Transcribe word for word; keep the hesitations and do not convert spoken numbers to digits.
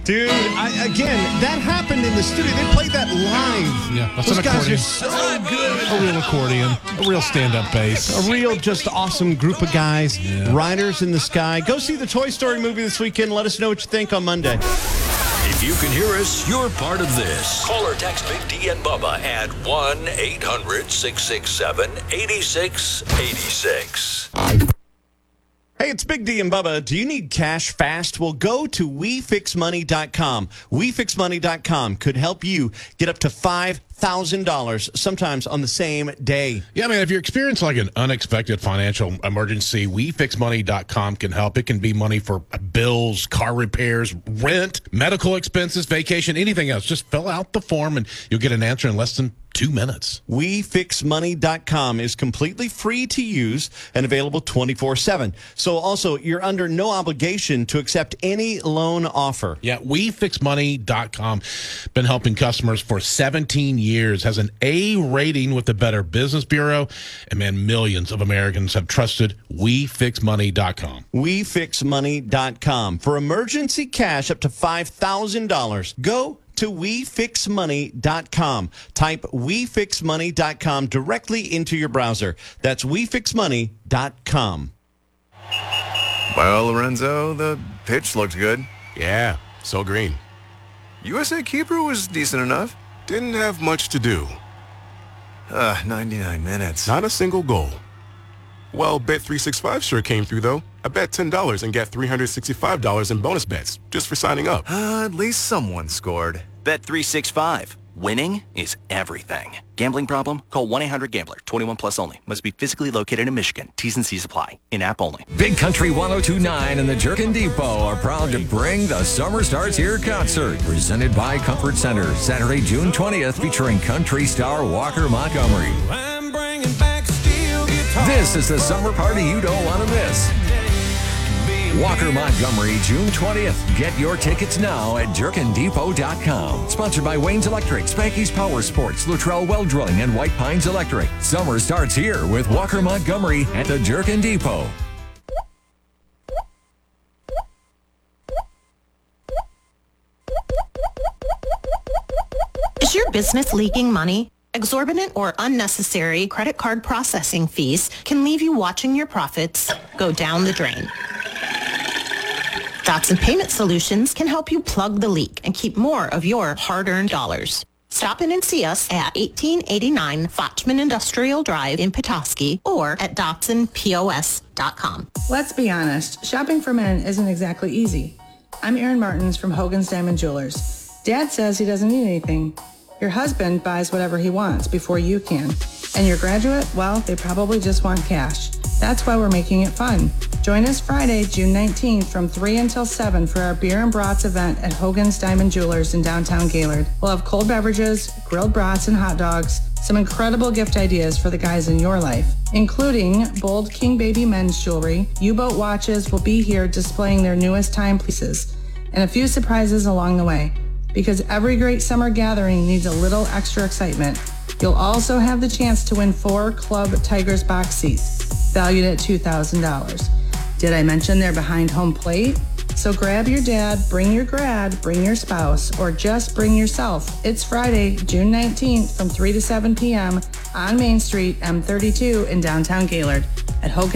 Dude, I, again, that happened in the studio. They played that live. Yeah, that's Those an guys accordion. are so good. A real accordion. A real stand-up bass. A real, just awesome group of guys. Yeah. Riders in the sky. Go see the Toy Story movie this weekend. Let us know what you think on Monday. If you can hear us, you're part of this. Call or text Big D and Bubba at one eight hundred six six seven eight six eight six. Hey, it's Big D and Bubba. Do you need cash fast? Well, go to we fix money dot com. we fix money dot com could help you get up to five thousand dollars, sometimes on the same day. Yeah, man, if you're experiencing like an unexpected financial emergency, we fix money dot com can help. It can be money for bills, car repairs, rent, medical expenses, vacation, anything else. Just fill out the form and you'll get an answer in less than two minutes. we fix money dot com is completely free to use and available twenty-four seven. So also, you're under no obligation to accept any loan offer. Yeah, we fix money dot com. Been helping customers for seventeen years, has an A rating with the Better Business Bureau, and man, millions of Americans have trusted we fix money dot com. we fix money dot com. For emergency cash up to five thousand dollars, go to we fix money dot com. Type we fix money dot com directly into your browser. That's we fix money dot com. Well, Lorenzo, the pitch looked good. Yeah, so green. U S A Keeper was decent enough. Didn't have much to do. Uh, ninety-nine minutes. Not a single goal. Well, Bet three sixty-five sure came through, though. I bet ten dollars and get three hundred sixty-five dollars in bonus bets just for signing up. Uh, at least someone scored. Bet three sixty-five. Winning is everything. Gambling problem? Call one eight hundred gambler. twenty-one plus only. Must be physically located in Michigan. T's and C's apply. In-app only. Big Country one oh two point nine and the Jerkin Depot are proud to bring the Summer Starts Here concert, presented by Comfort Center, Saturday, June twentieth, featuring country star Walker Montgomery. I'm bringing back steel guitar. This is the summer party you don't want to miss. Walker Montgomery, June twentieth. Get your tickets now at jerkin depot dot com. Sponsored by Wayne's Electric, Spanky's Power Sports, Luttrell Well Drilling, and White Pines Electric. Summer starts here with Walker Montgomery at the Jerkin Depot. Is your business leaking money? Exorbitant or unnecessary credit card processing fees can leave you watching your profits go down the drain. Dotson Payment Solutions can help you plug the leak and keep more of your hard-earned dollars. Stop in and see us at eighteen eighty-nine Fochman Industrial Drive in Petoskey or at Dotson P O S dot com. Let's be honest, shopping for men isn't exactly easy. I'm Erin Martins from Hogan's Diamond Jewelers. Dad says he doesn't need anything. Your husband buys whatever he wants before you can. And your graduate, well, they probably just want cash. That's why we're making it fun. Join us Friday, June nineteenth from three until seven for our Beer and Brats event at Hogan's Diamond Jewelers in downtown Gaylord. We'll have cold beverages, grilled brats and hot dogs, some incredible gift ideas for the guys in your life, including bold King Baby men's jewelry. U-boat watches will be here displaying their newest timepieces, and a few surprises along the way. Because every great summer gathering needs a little extra excitement. You'll also have the chance to win four Club Tigers box seats, valued at two thousand dollars. Did I mention they're behind home plate? So grab your dad, bring your grad, bring your spouse, or just bring yourself. It's Friday, June nineteenth from three to seven p.m. on Main Street, M thirty-two in downtown Gaylord at Hogan.